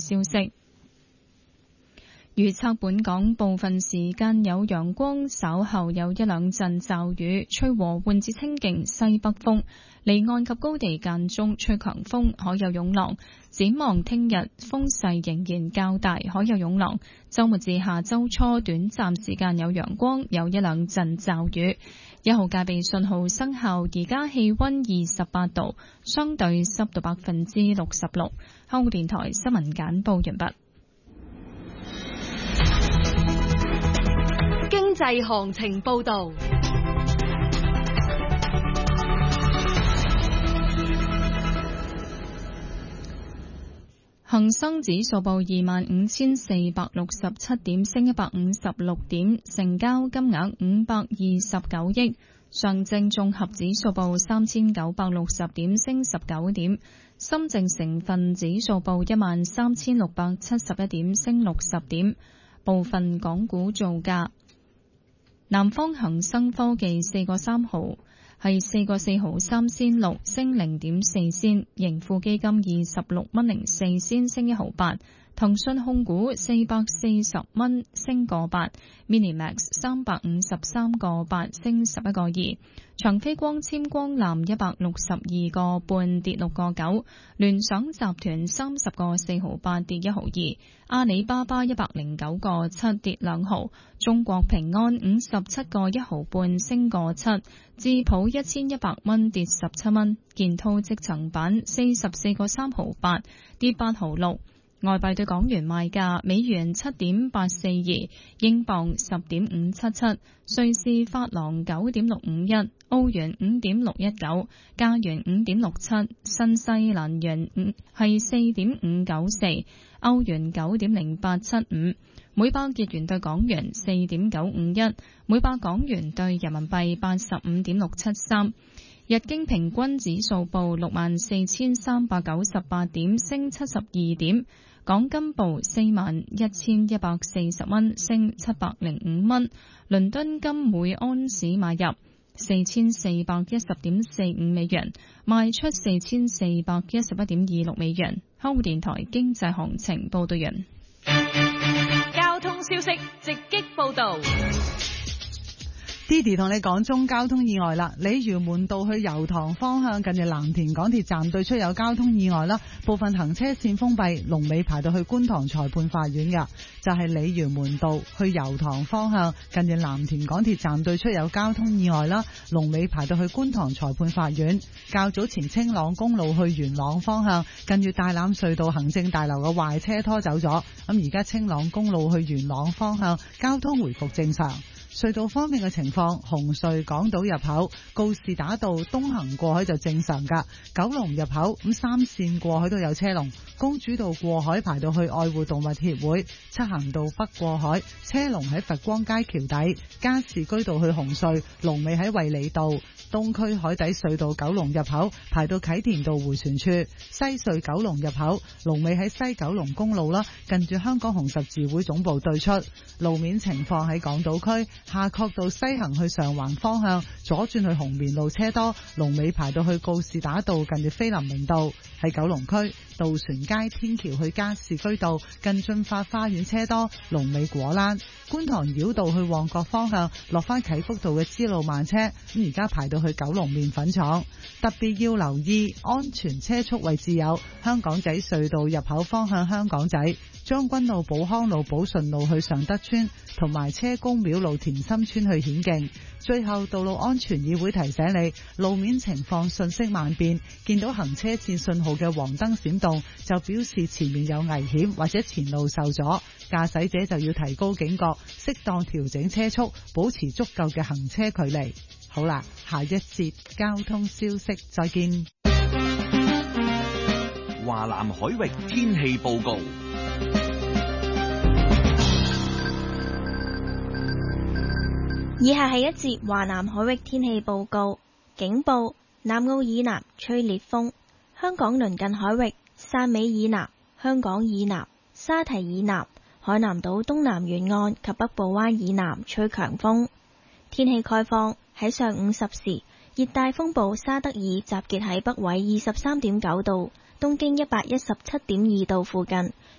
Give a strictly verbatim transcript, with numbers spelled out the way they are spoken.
消息。預測本港部分時間有陽光，稍後有一兩陣驟雨，吹和緩至清勁西北風，離岸及高地間中吹強風，海有湧浪。展望聽日風勢仍然較大，海有湧浪。週末至下週初短暫時間有陽光，有一兩陣驟雨。一號戒備信號生效，而家氣溫二十八度，相對濕度百分之六十六。香港電台新聞簡報完畢。 經濟行情報道。 恒生指數報二萬五千四百六十七點，升一百五十六點，成交金額五百二十九億。上證綜合指數報三千九百六十點，升十九點。深證成分指數報一萬三千六百七十一點，升六十點。部分港股造價：南方恒生科技四個三毫。係四個四毫三仙六，升零點四仙。盈富基金二十六蚊零四仙，升一毫八。騰訊控股四百四十蚊，升個八。Minimax 三百五十三個八，升十一個二。長飛光纖光纜一百六十二個半，跌六個九。聯想集團三十個四毫八，跌一毫二。阿里巴巴一百零九個七，跌兩毫。中國平安五十七個一毫半，升個七。智普一千一百蚊，跌十七蚊。建滔積層板四十四個三毫八，跌八毫六。外幣對港元賣價：美元七點八四二，英鎊十點五七七，瑞士法郎九點六五一，澳元五點六一九，加元五點六七，新西蘭元係四點五九四，歐元九點零八七五，每百日元對港元四點九五一，每百港元對人民幣八十五點六七三。日經平均指數報六萬四千三百九十八點，升七十二點。港金報四萬一千一百四十蚊，升七百零五蚊。倫敦金每安士買入四千四百一十點四五美元，賣出四千四百一十一點二六美元。香港電台經濟行情報道完。 交通消息直擊報道。 Didi 同你講中交通意外啦，鯉魚門道去油塘方向近住藍田港鐵站對出有交通意外啦，部分行車線封閉，龍尾排到去觀塘裁判法院嘅，就係鯉魚門道去油塘方向近住藍田港鐵站對出有交通意外啦，龍尾排到去觀塘裁判法院。較早前青朗公路去元朗方向近住大欖隧道行政大樓嘅壞車拖走咗，咁而家青朗公路去元朗方向交通回復正常。隧道方面嘅情況，紅隧港島入口告士打道東行過海就正常噶，九龍入口咁三線過海都有車龍，公主道過海排到去愛護動物協會，漆咸道北過海車龍喺佛光街橋底，加士居道去紅隧龍尾喺衛理道，東區海底隧道九龍入口排到啟田道迴旋處，西隧九龍入口龍尾喺西九龍公路啦，近住香港紅十字會總部對出。路面情況喺港島區夏慤道西行去上環方向左轉去紅棉路車多，龍尾排到去告士打道近住菲林明道。喺九龍區渡船街天橋去加士居道近駿發花園車多，龍尾果欄。觀塘繞道去旺角方向落翻啟福道嘅支路慢車，咁而家排到去九龍麵粉廠。特別要留意安全車速位置有香港仔隧道入口方向香港仔、將軍澳寶康路寶順路去尚德村，同埋車公廟路田心村去顯徑。最後，道路安全議會提醒你，路面情況瞬息萬變，見到行車線信號嘅黃燈閃動，就表示前面有危險或者前路受阻，駕駛者就要提高警覺，適當調整車速，保持足夠嘅行車距離。好啦，下一節交通消息再見。 華南海域天氣報告。 以下係一節華南海域天氣報告。警報：南澳以南吹烈風，香港鄰近海域、汕尾以南、香港以南、沙堤以南、海南島東南沿岸及北部灣以南吹強風。天氣概況：喺上午十時，熱帶風暴沙德爾集結喺北緯二十三點九度、東經一百一十七點二度附近，